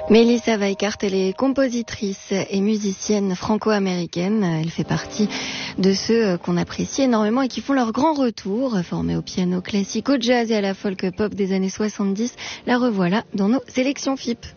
Mélissa Weikart, elle est compositrice et musicienne franco-américaine. Elle fait partie de ceux qu'on apprécie énormément et qui font leur grand retour. Formée au piano classique, au jazz et à la folk pop des années 70, la revoilà dans nos sélections FIP.